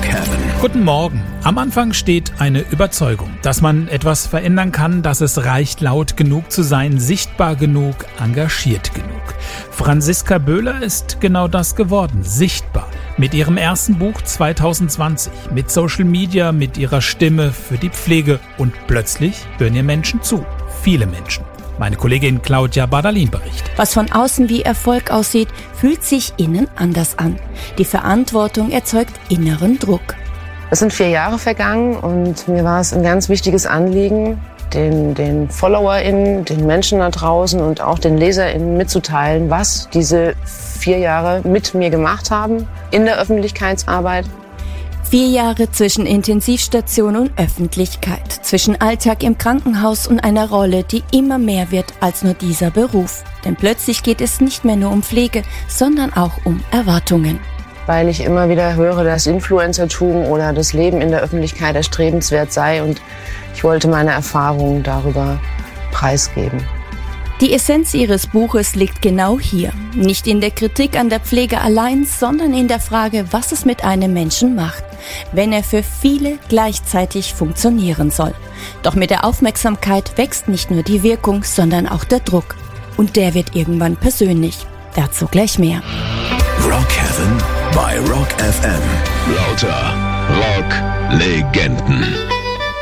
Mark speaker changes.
Speaker 1: Heaven.
Speaker 2: Guten Morgen. Am Anfang steht eine Überzeugung, dass man etwas verändern kann, dass es reicht, laut genug zu sein, sichtbar genug, engagiert genug. Franziska Böhler ist genau das geworden, sichtbar. Mit ihrem ersten Buch 2020, mit Social Media, mit ihrer Stimme für die Pflege. Und plötzlich hören ihr Menschen zu. Viele Menschen. Meine Kollegin Claudia Badalin berichtet.
Speaker 3: Was von außen wie Erfolg aussieht, fühlt sich innen anders an. Die Verantwortung erzeugt inneren Druck.
Speaker 4: Es sind 4 Jahre vergangen und mir war es ein ganz wichtiges Anliegen, den FollowerInnen, den Menschen da draußen und auch den LeserInnen mitzuteilen, was diese 4 Jahre mit mir gemacht haben in der Öffentlichkeitsarbeit.
Speaker 3: 4 Jahre zwischen Intensivstation und Öffentlichkeit, zwischen Alltag im Krankenhaus und einer Rolle, die immer mehr wird als nur dieser Beruf. Denn plötzlich geht es nicht mehr nur um Pflege, sondern auch um Erwartungen.
Speaker 4: Weil ich immer wieder höre, dass Influencertum oder das Leben in der Öffentlichkeit erstrebenswert sei und ich wollte meine Erfahrungen darüber preisgeben.
Speaker 3: Die Essenz ihres Buches liegt genau hier. Nicht in der Kritik an der Pflege allein, sondern in der Frage, was es mit einem Menschen macht, wenn er für viele gleichzeitig funktionieren soll. Doch mit der Aufmerksamkeit wächst nicht nur die Wirkung, sondern auch der Druck. Und der wird irgendwann persönlich. Dazu gleich mehr.
Speaker 1: Rock Heaven bei Rock FM. Lauter Rock-Legenden.